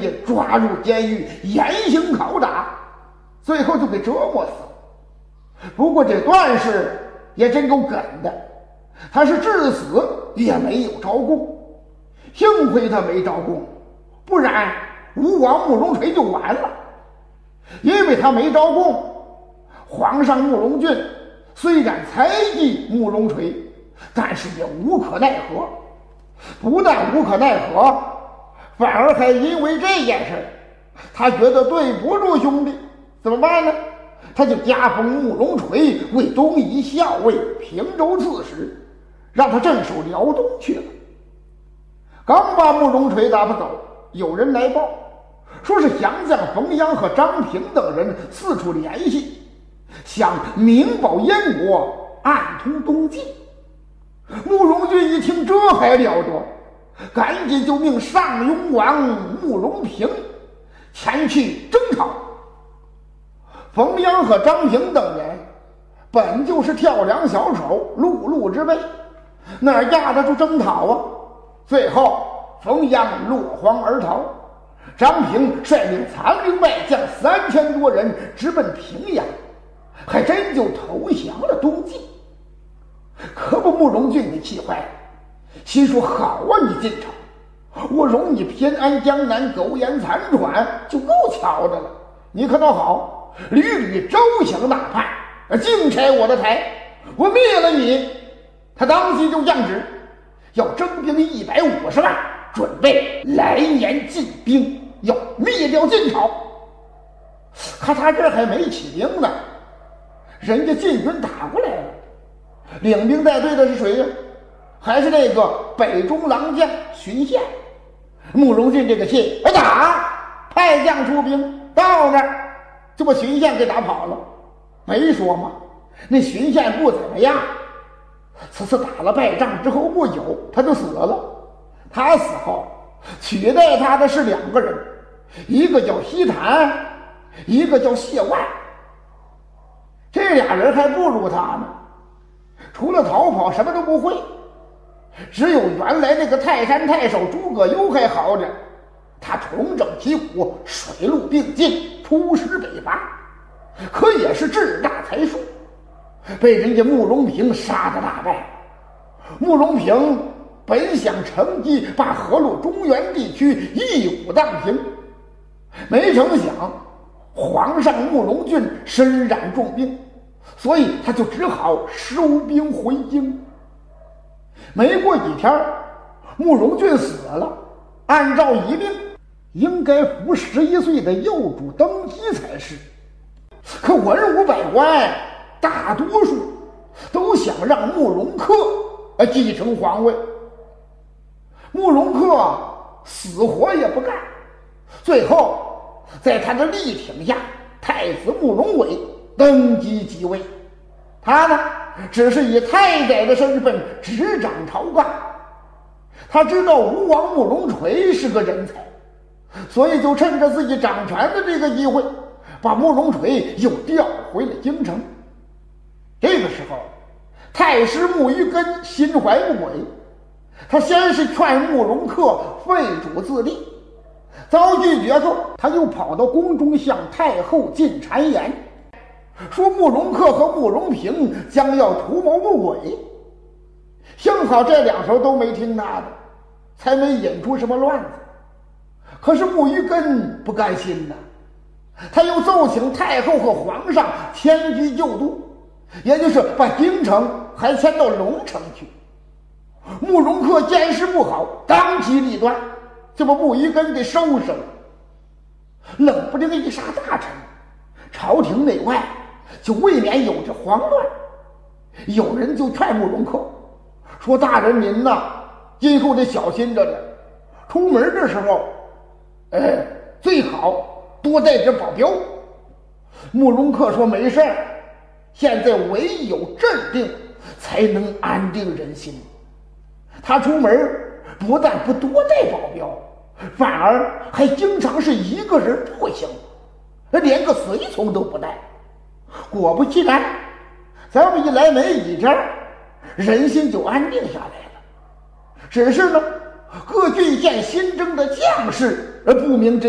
家抓入监狱，严刑拷打，最后就给折磨死了。不过这段氏也真够梗的，他是至死也没有招供。幸亏他没招供，不然吴王慕容垂就完了。因为他没招供，皇上慕容俊虽然猜忌慕容垂，但是也无可奈何。不但无可奈何，反而还因为这件事他觉得对不住兄弟，怎么办呢？他就加封慕容垂为东夷校尉、平州刺史，让他镇守辽东去了。刚把慕容垂打发走，有人来报，说是降将冯鞅和张平等人四处联系，想明保燕国，暗通东晋。慕容俊一听，这还了得，赶紧就命上庸王慕容平前去征讨。冯鞅和张平等人本就是跳梁小丑、碌碌之辈，哪架得住征讨啊？最后冯鞅落荒而逃，张平率领残兵败将3000多人直奔平阳，还真就投降了东晋。可把慕容俊给气坏了，心说好啊，你晋朝，我容你偏安江南，苟延残喘就够瞧的了，你可倒好，屡屡招降大叛，竟拆我的台，我灭了你。他当即就降旨，要征兵150万，准备来年进兵，要灭掉晋朝。可他这还没起兵呢，人家晋军打过来了。领兵带队的是谁呀？还是那个北中郎将荀宪。慕容俊这个信打，派将出兵到那儿，就把荀宪给打跑了。没说嘛，那荀宪不怎么样，此次打了败仗之后不久他就死了。他死后取代他的是2个人，一个叫西坛，一个叫谢万。这俩人还不如他呢，除了逃跑什么都不会。只有原来那个泰山太守诸葛优还好着，他重整旗鼓，水陆并进，出师北伐，可也是志大才疏，被人家慕容平杀得大败。慕容平本想乘机把河洛中原地区一鼓荡平，没成想皇上慕容俊身染重病，所以他就只好收兵回京。没过几天，慕容俊死了，按照遗命应该扶11岁的幼主登基才是。可文武百官大多数都想让慕容恪继承皇位。慕容恪死活也不干，最后在他的力挺下，太子慕容伟登基即位。他呢，只是以太宰的身份执掌朝纲。他知道吴王慕容垂是个人才，所以就趁着自己掌权的这个机会，把慕容垂又调回了京城。这个时候，太师慕于根心怀不轨，他先是劝慕容恪废主自立，遭拒绝后，他又跑到宫中向太后进谗言，说慕容恪和慕容平将要图谋不轨。幸好这2手都没听他的，才没引出什么乱子。可是慕于根不甘心呐，他又奏请太后和皇上迁居旧都，也就是把京城还迁到龙城去。慕容恪见势不好，当机立断就把慕于根给收拾了。冷不丁一杀大臣，朝廷内外就未免有着慌乱。有人就劝慕容恪说，大人您呐，今后得小心着点，出门的时候最好多带点保镖。慕容恪说，没事儿，现在唯有镇定才能安定人心。他出门不但不多带保镖，反而还经常是一个人步行，连个随从都不带。果不其然，咱们一来没几天，人心就安定下来了。只是呢，各郡县新征的将士不明真